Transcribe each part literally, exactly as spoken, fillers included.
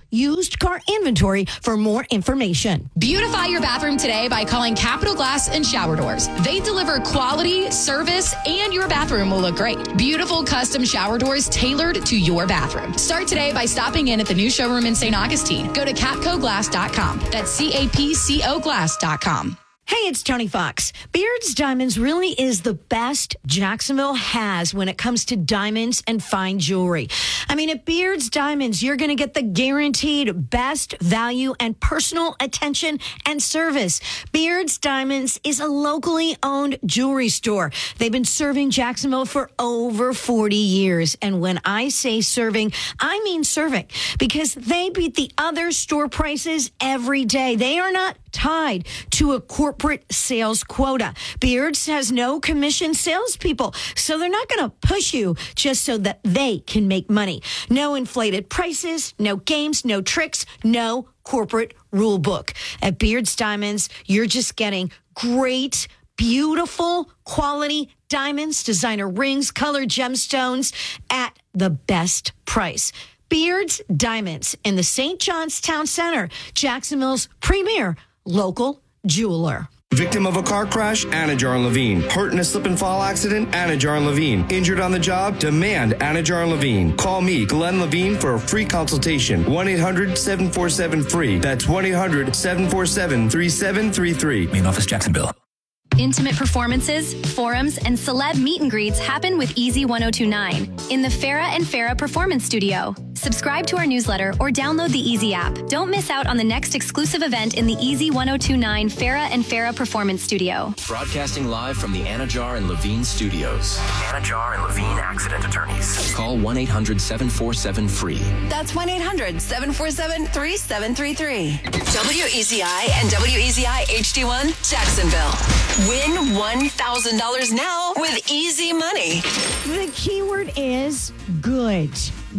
used car inventory for more information. Beautify your bathroom today by calling Capital Glass and Shower Doors. They deliver quality, service, and your bathroom will look great. Beautiful custom shower doors tailored to your bathroom. Start today by stopping in at the new showroom in Saint Augustine. Go to capco glass dot com. That's C A P C O glass dot com. Hey, it's Tony Fox. Beards Diamonds really is the best Jacksonville has when it comes to diamonds and fine jewelry. I mean, at Beards Diamonds, you're going to get the guaranteed best value and personal attention and service. Beards Diamonds is a locally owned jewelry store. They've been serving Jacksonville for over forty years. And when I say serving, I mean serving, because they beat the other store prices every day. They are not tied to a corporate sales quota. Beards has no commission salespeople, so they're not going to push you just so that they can make money. No inflated prices, no games, no tricks, no corporate rule book. At Beards Diamonds, you're just getting great, beautiful quality diamonds, designer rings, colored gemstones at the best price. Beards Diamonds in the Saint John's Town Center, Jacksonville's premier local jeweler. Victim of a car crash? Anajar and Levine. Hurt in a slip and fall accident? Anajar and Levine. Injured on the job? Demand Anajar and Levine. Call me, Glenn Levine, for a free consultation. one eight hundred seven four seven free. That's one eight hundred seven four seven three seven three three. Main office, Jacksonville. Intimate performances, forums, and celeb meet and greets happen with Easy ten twenty-nine in the Farrah and Farrah Performance Studio. Subscribe to our newsletter or download the Easy app. Don't miss out on the next exclusive event in the Easy ten twenty-nine Farrah and Farrah Performance Studio. Broadcasting live from the Anajar and Levine studios. Anajar and Levine accident attorneys. Call one eight hundred seven four seven free. That's one eight hundred seven four seven three seven three three. W E Z I and W E Z I H D one Jacksonville. Win one thousand dollars now with easy money. The keyword is good.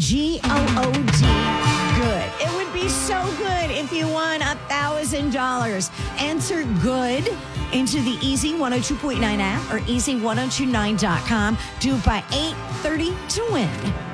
G O O D, good. It would be so good if you won one thousand dollars. Enter good into the Easy one oh two point nine app or easy ten twenty-nine dot com. Do it by eight thirty to win.